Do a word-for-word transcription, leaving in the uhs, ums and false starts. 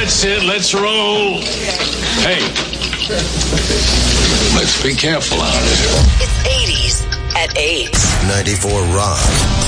That's it. Let's roll. Hey, let's be careful out here. It's eighties at eight. ninety-four Rock.